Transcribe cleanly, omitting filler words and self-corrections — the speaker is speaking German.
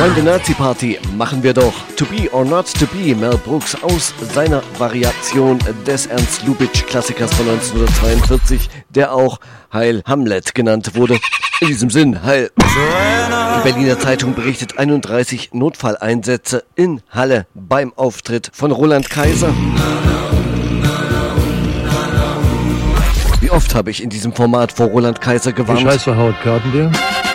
Freunde, Nazi-Party machen wir doch. To be or not to be, Mel Brooks aus seiner Variation des Ernst Lubitsch-Klassikers von 1942, der auch Heil Hamlet genannt wurde. In diesem Sinn, Heil. Die Berliner Zeitung berichtet 31 Notfalleinsätze in Halle beim Auftritt von Roland Kaiser. Wie oft habe ich in diesem Format vor Roland Kaiser gewarnt? Wie scheiße Haut, Kartenbier?